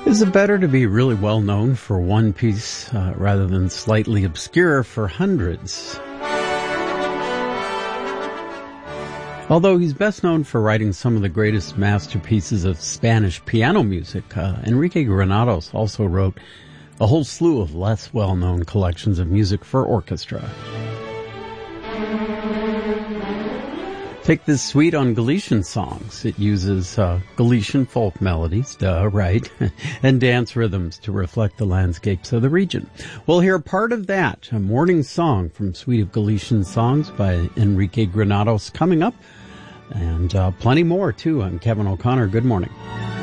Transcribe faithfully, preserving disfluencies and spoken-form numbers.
Is it better to be really well known for one piece uh, rather than slightly obscure for hundreds? Although he's best known for writing some of the greatest masterpieces of Spanish piano music, uh, Enrique Granados also wrote a whole slew of less well-known collections of music for orchestra. Take this suite on Galician songs. It uses uh, Galician folk melodies, duh, right, and dance rhythms to reflect the landscapes of the region. We'll hear part of that, a morning song from Suite of Galician Songs by Enrique Granados coming up, and uh, plenty more, too. I'm Kevin O'Connor. Good morning.